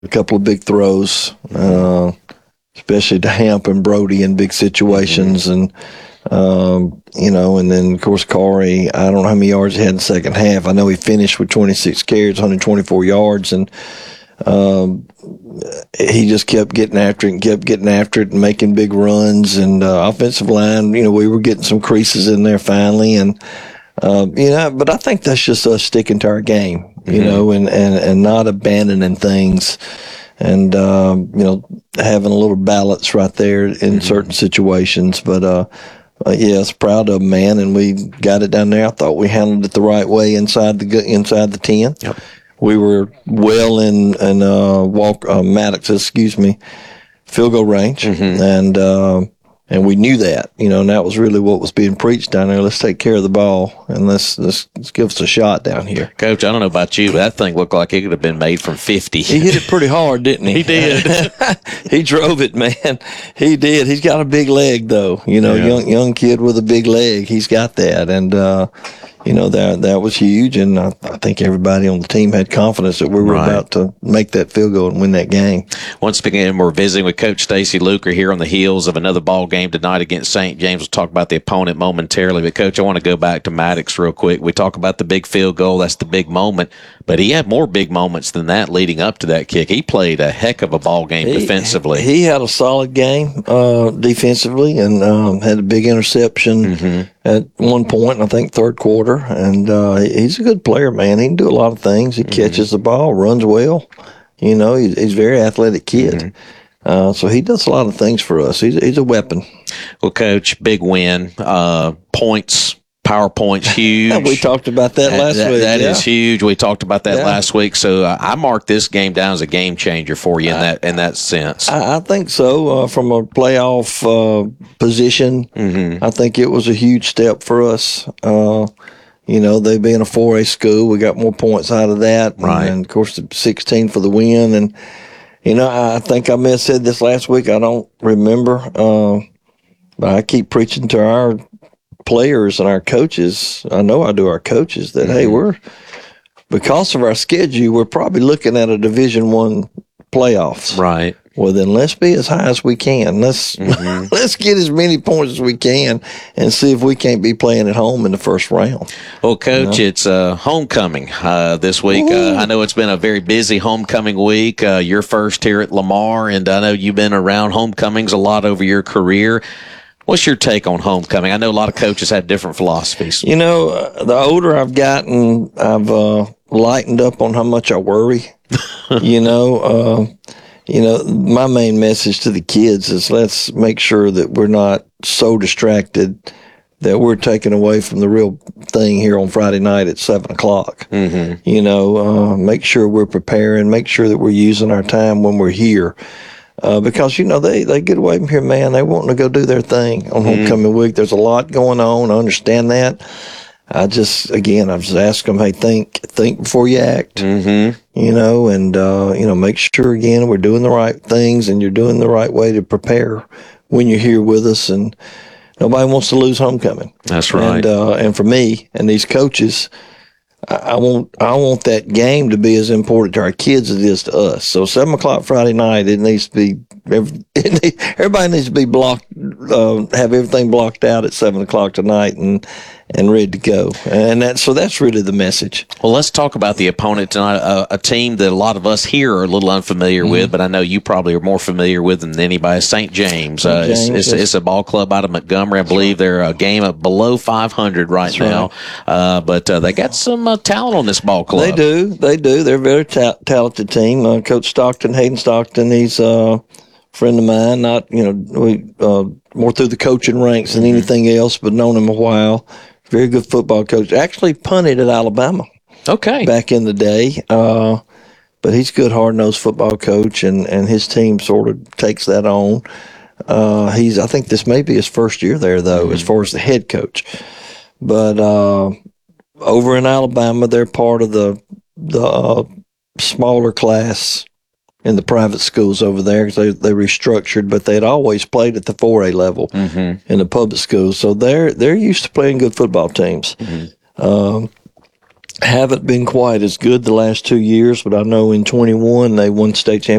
a couple of big throws, especially to Hamp and Brody in big situations. And, and then, of course, Corey, I don't know how many yards he had in the second half. I know he finished with 26 carries, 124 yards, and he just kept getting after it and making big runs. And offensive line, we were getting some creases in there finally. And, but I think that's just us sticking to our game, and not abandoning things. And, having a little balance right there in certain situations. But, yes, proud of him, man. And we got it down there. I thought we handled it the right way inside the 10. Yep. We were well in Maddox's, field goal range. And we knew that, and that was really what was being preached down there. Let's take care of the ball, and let's give us a shot down here. Coach, I don't know about you, but that thing looked like it could have been made from 50. He hit it pretty hard, didn't he? He did. He drove it, man. He did. He's got a big leg, though. Young kid with a big leg. He's got that, and that was huge. And I think everybody on the team had confidence that we were about to make that field goal and win that game. Once again, we're visiting with Coach Stacy Luker here on the heels of another ball game tonight against St. James. We'll talk about the opponent momentarily. But, Coach, I want to go back to Maddox real quick. We talk about the big field goal. That's the big moment. But he had more big moments than that leading up to that kick. He played a heck of a ball game defensively. He had a solid game defensively and had a big interception at one point, I think third quarter. And he's a good player, man. He can do a lot of things. He catches the ball, runs well. He's a very athletic kid. So he does a lot of things for us. He's a weapon. Well, Coach, big win. Points. PowerPoint's huge. We talked about that last week. That is huge. We talked about that last week. So I marked this game down as a game changer for you in that sense. I think so. From a playoff position, I think it was a huge step for us. They being a 4A school, we got more points out of that. Right. And of course, the 16 for the win. And, I think I may have said this last week. I don't remember. But I keep preaching to our players and our coaches. I know I do our coaches that, hey, because of our schedule, we're probably looking at a Division I playoffs. Right. Well, then let's be as high as we can. Let's get as many points as we can and see if we can't be playing at home in the first round. Well, Coach, it's homecoming this week. I know it's been a very busy homecoming week. You're first here at Lamar, and I know you've been around homecomings a lot over your career. What's your take on homecoming? I know a lot of coaches have different philosophies. The older I've gotten, I've lightened up on how much I worry. My main message to the kids is let's make sure that we're not so distracted that we're taken away from the real thing here on Friday night at 7:00. Make sure we're preparing, make sure that we're using our time when we're here. Because, they get away from here, man. They want to go do their thing on homecoming week. There's a lot going on. I understand that. I just ask them, hey, think before you act, and, make sure, again, we're doing the right things and you're doing the right way to prepare when you're here with us. And nobody wants to lose homecoming. That's right. And for me and these coaches, I want that game to be as important to our kids as it is to us. So 7:00 Friday night, it needs to be everybody needs to be blocked, have everything blocked out at 7:00 tonight and ready to go. And that's really the message. Well, let's talk about the opponent tonight. A team that a lot of us here are a little unfamiliar with, but I know you probably are more familiar with than anybody. St. James. It's a ball club out of Montgomery. I believe they're a game of below 500 right now. But they got some talent on this ball club. They do. They're a very talented team. Coach Stockton, Hayden Stockton, he's a friend of mine. Not, we more through the coaching ranks than anything else, but known him a while. Very good football coach. Actually punted at Alabama. Okay. Back in the day. But he's a good, hard-nosed football coach, and his team sort of takes that on. I think this may be his first year there, though, as far as the head coach. But over in Alabama, they're part of the smaller class in the private schools over there because they restructured, but they'd always played at the 4A level in the public schools. So they're used to playing good football teams. haven't been quite as good the last 2 years, but I know in 21 they won state championship